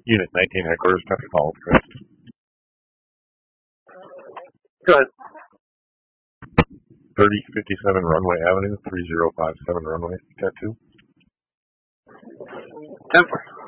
Unit 19 headquarters, Patrick Hall, correct? Good. 3057 Runway Avenue, 3057 Runway, Tattoo. 10-4.